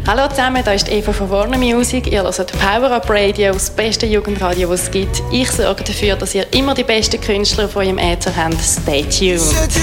Hallo zusammen, hier ist Eva von Warner Music. Ihr hört Power Up Radio, das beste Jugendradio, das es gibt. Ich sorge dafür, dass ihr immer die besten Künstler auf eurem Äther habt. Stay tuned.